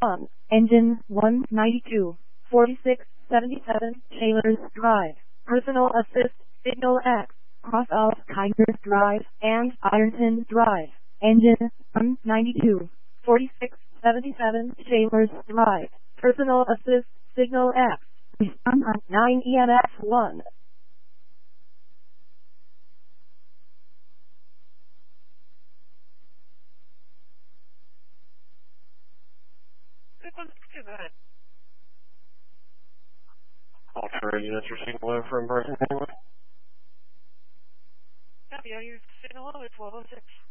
on. Engine 192, 4677, Taylor's Drive. Personal assist, signal X, cross off Kinders Drive and Ironton Drive. Engine 192, 4677, Taylor's Drive. Personal assist, signal X. Respond on 9 EMF 1. Ultra units are signal over from Brighton. Copy, I use signal over 1206.